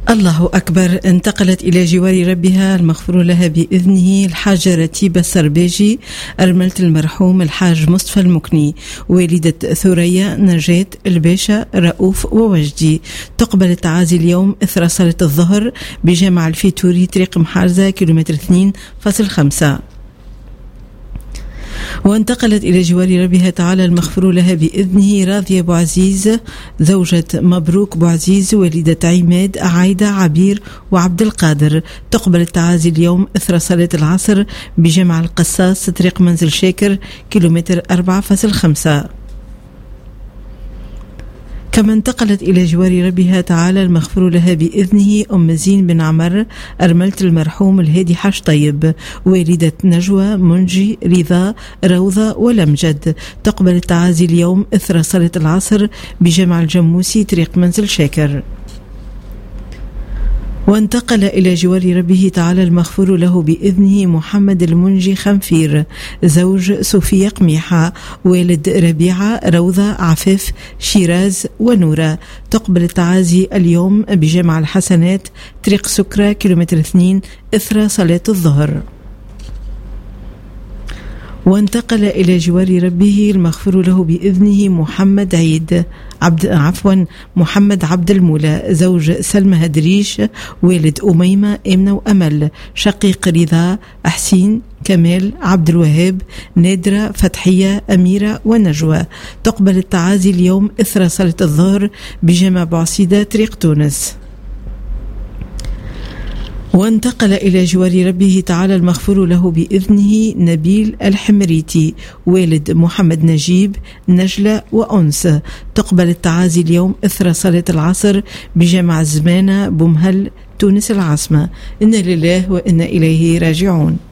الله أكبر. انتقلت إلى جوار ربها المغفور لها بإذنه الحاجة رتيبة السرباجي أرملة المرحوم الحاج مصطفى المكني، والدة ثريا نجاة الباشا رؤوف ووجدي. تقبل التعازي اليوم إثر صلاة الظهر بجامع الفيتوري طريق محارزة كيلومتر 2.5. وانتقلت إلى جوار ربها تعالى المغفور لها بإذنه راضية بوعزيز زوجة مبروك بوعزيز، والدة عماد عايدة عبير وعبد القادر. تقبل التعازي اليوم إثر صلاة العصر بجامع القصاص طريق منزل شاكر كيلومتر 4.5. كما انتقلت إلى جوار ربها تعالى المغفور لها بإذنه أم زين بن عمر أرملة المرحوم الهادي حاج طيب، والدة نجوى منجي رضا روضة ولمجد. تقبل التعازي اليوم إثر صلاة العصر بجامع الجموسي طريق منزل شاكر. وانتقل إلى جوار ربه تعالى المغفور له بإذنه محمد المنجي خنفير زوج صوفيا قميحة، والد ربيعة روضة عفاف شيراز ونورة. تقبل التعازي اليوم بجامع الحسنات طريق سكرة كيلومتر 2 إثر صلاة الظهر. وانتقل إلى جوار ربه المغفور له بإذنه محمد عيد محمد عبد المولى زوج سلمى هدريش، والد أميمة إمنة وأمل، شقيق رضا أحسين كمال عبد الوهاب نادرة فتحية أميرة ونجوى. تقبل التعازي اليوم إثر صلاة الظهر بجامع بعصيدة طريق تونس. وانتقل إلى جوار ربه تعالى المغفور له بإذنه نبيل الحمريتي، والد محمد نجيب نجلة وأنس. تقبل التعازي اليوم إثر صلاة العصر بجامع الزمانة بمهل تونس العاصمة. إنا لله وإنا إليه راجعون.